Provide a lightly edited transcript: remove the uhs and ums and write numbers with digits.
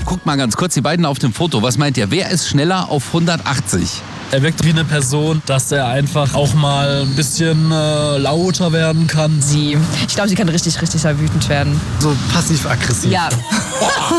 guckt mal ganz kurz die beiden auf dem Foto. Was meint ihr? Wer ist schneller auf 180? Er wirkt wie eine Person, dass er einfach auch mal ein bisschen lauter werden kann. Sie. Ich glaube, sie kann richtig, richtig wütend werden. So passiv-aggressiv. Ja.